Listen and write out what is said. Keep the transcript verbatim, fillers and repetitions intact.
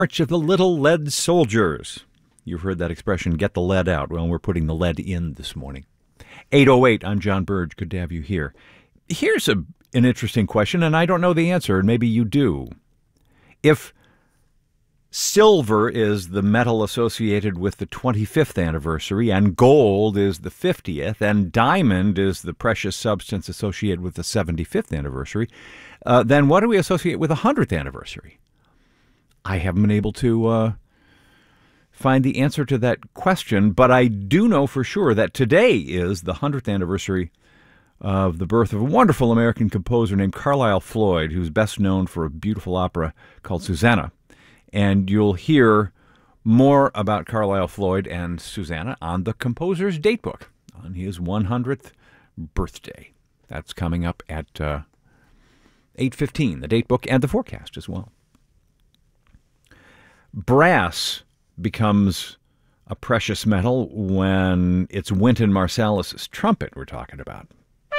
March of the Little Lead Soldiers. You've heard that expression, get the lead out. Well, we're putting the lead in this morning. eight oh eight, I'm John Burge. Good to have you here. Here's a, an interesting question, and I don't know the answer, and maybe you do. If silver is the metal associated with the twenty-fifth anniversary, and gold is the fiftieth, and diamond is the precious substance associated with the seventy-fifth anniversary, uh, then what do we associate with the one hundredth anniversary? I haven't been able to uh, find the answer to that question, but I do know for sure that today is the one hundredth anniversary of the birth of a wonderful American composer named Carlisle Floyd, who's best known for a beautiful opera called Susanna. And you'll hear more about Carlisle Floyd and Susanna on the composer's datebook on his one hundredth birthday. That's coming up at uh, eight fifteen, the datebook and the forecast as well. Brass becomes a precious metal when it's Wynton Marsalis's trumpet we're talking about.